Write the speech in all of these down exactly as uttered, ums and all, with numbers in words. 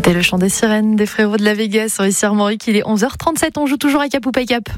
C'était le chant des sirènes des frérots de la Vega sur ici Armorique. Il est onze heures trente-sept. On joue toujours à Cap ou pas Cap.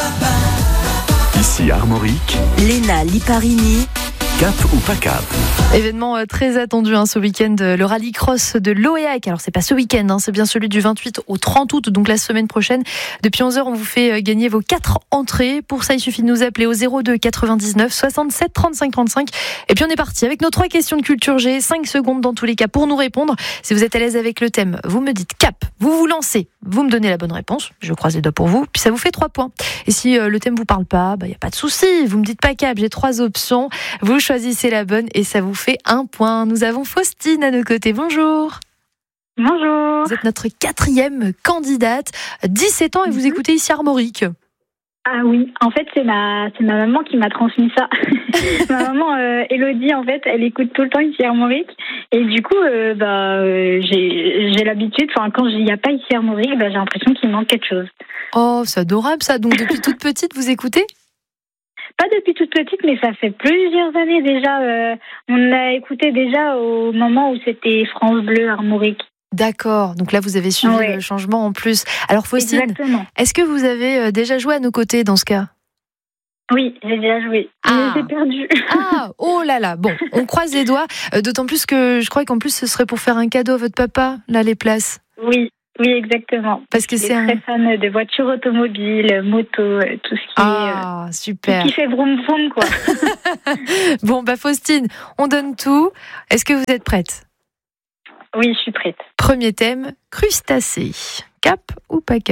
Ici Armorique. Léna Liparini. Cap ou pas Cap. Événement euh, très attendu hein, ce week-end, euh, le rallycross de l'Oéac. Alors c'est pas ce week-end, hein, c'est bien celui du vingt-huit au trente août, donc la semaine prochaine. Depuis onze heures, on vous fait euh, gagner vos quatre entrées. Pour ça, il suffit de nous appeler au zéro deux quatre-vingt-dix-neuf soixante-sept trente-cinq trente-cinq. Et puis on est parti avec nos trois questions de culture G. cinq secondes dans tous les cas pour nous répondre. Si vous êtes à l'aise avec le thème, vous me dites Cap, vous vous lancez, vous me donnez la bonne réponse. Je croise les doigts pour vous, puis ça vous fait trois points. Et si euh, le thème vous parle pas, il bah, n'y a pas de souci. Vous me dites pas Cap, j'ai trois options. Vous choisissez la bonne et ça vous fait un point. Nous avons Faustine à nos côtés. Bonjour. Bonjour. Vous êtes notre quatrième candidate, dix-sept ans et vous Mhm. écoutez ici Armorique. Ah oui, en fait c'est ma c'est ma maman qui m'a transmis ça. Ma maman euh, Elodie en fait, elle écoute tout le temps ici Armorique et du coup euh, bah euh, j'ai j'ai l'habitude. Enfin quand il n'y a pas ici Armorique, bah j'ai l'impression qu'il manque quelque chose. Oh, c'est adorable ça. Donc depuis toute petite, vous écoutez ? Pas depuis toute petite, mais ça fait plusieurs années déjà. Euh, on a écouté déjà au moment où c'était France Bleu Armorique. D'accord. Donc là, vous avez suivi Ouais. le changement en plus. Alors Faustine, Exactement. est-ce que vous avez euh, déjà joué à nos côtés dans ce cas ? Oui, j'ai déjà joué. Ah. Mais j'ai perdu. Ah, oh là là. Bon, on croise les doigts. Euh, d'autant plus que je crois qu'en plus, ce serait pour faire un cadeau à votre papa, là, les places. Oui, oui, exactement. Parce que Je suis c'est un... très fan de voitures automobiles, motos, euh, tout ce qui Ah, est... euh, super. tout ce qui fait vroom vroom, quoi. Bon, bah Faustine, on donne tout. Est-ce que vous êtes prête ? Oui, je suis prête. Premier thème, crustacés. Cap ou pas cap ?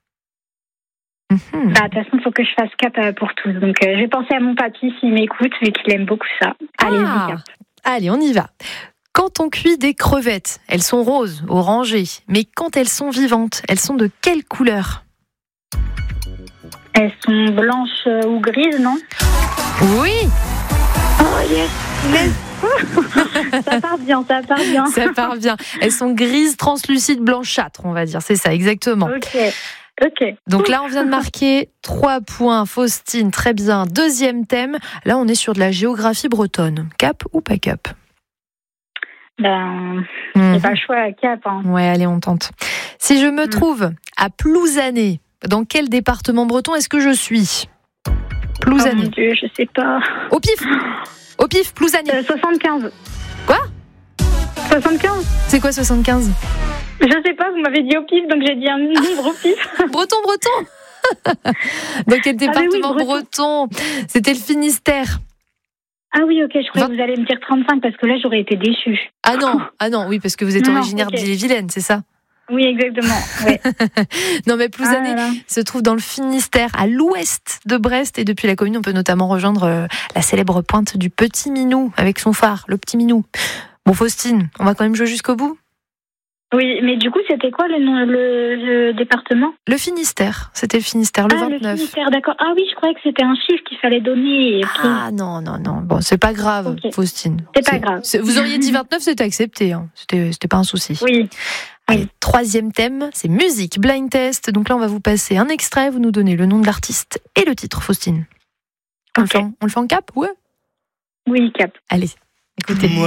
Mhm. Bah, de toute façon, il faut que je fasse cap euh, pour tous. Donc, euh, je vais penser à mon papy s'il m'écoute, vu qu'il aime beaucoup ça. Allez-y, Ah, cap. allez, on y va. Quand on cuit des crevettes, elles sont roses, orangées. Mais quand elles sont vivantes, elles sont de quelle couleur ? Elles sont blanches euh, ou grises, non? Oui, Oh, yes, yes. Ça part bien, ça part bien. ça part bien. Elles sont grises, translucides, blanchâtres, on va dire. C'est ça, exactement. Ok, ok. Donc là, on vient de marquer trois points. Faustine, très bien. Deuxième thème. Là, on est sur de la géographie bretonne. Cap ou pas cap ? Ben, Mhm. j'ai pas le choix à cap. Hein. Ouais, allez, on tente. Si je me Mm. trouve à Plouzané, dans quel département breton est-ce que je suis ? Oh Plouzané. mon Dieu, je sais pas. Au pif Au pif, Plouzané. Euh, soixante-quinze. Quoi soixante-quinze. C'est quoi soixante-quinze ? Je sais pas, vous m'avez dit au pif, donc j'ai dit un nombre au pif. Breton, breton Dans quel Ah, mais oui, département breton, C'était le Finistère. Ah oui, ok, je croyais vingt que vous allez me dire trente-cinq parce que là, j'aurais été déçue. Ah non, ah non, oui, parce que vous êtes Non, originaire ok. d'Ille-et-Vilaine, c'est ça ? Oui, exactement. Ouais. Non, mais Plouzané Ah là là. se trouve dans le Finistère, à l'ouest de Brest. Et depuis la commune, on peut notamment rejoindre euh, la célèbre pointe du Petit Minou, avec son phare, le Petit Minou. Bon, Faustine, on va quand même jouer jusqu'au bout ? Oui, mais du coup, c'était quoi le, nom, le, le département? Le Finistère, c'était le Finistère, le Ah, le vingt-neuf. Finistère, d'accord. Ah oui, je croyais que c'était un chiffre qu'il fallait donner. Ok. Ah non, non, non. Bon, c'est pas grave, Ok. Faustine. C'est pas grave. c'est- Vous auriez dit vingt-neuf, c'était accepté. Hein. C'était, c'était pas un souci. Oui. Allez, troisième thème, c'est musique, blind test. Donc là, on va vous passer un extrait, vous nous donnez le nom de l'artiste et le titre, Faustine. On, Ok. le, fait en, on le fait en cap ? Ouais. Oui, cap. Allez, écoutez.